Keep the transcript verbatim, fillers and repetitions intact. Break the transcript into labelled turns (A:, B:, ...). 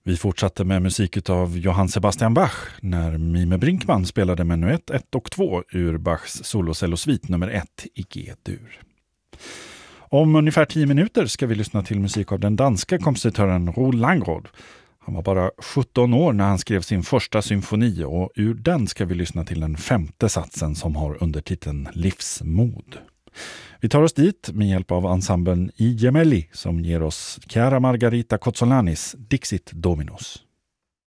A: Vi fortsatte med musik av Johann Sebastian Bach när Mime Brinkman spelade menuett ett och två ur Bachs solocellosvit nummer ett i G-dur. Om ungefär tio minuter ska vi lyssna till musik av den danska kompositören Roel Langrod. Han var bara sjutton år när han skrev sin första symfoni och ur den ska vi lyssna till den femte satsen som har undertiteln Livsmod. Vi tar oss dit med hjälp av ensemblen I Gemelli som ger oss Chiara Margarita Cozzolanis Dixit Dominus.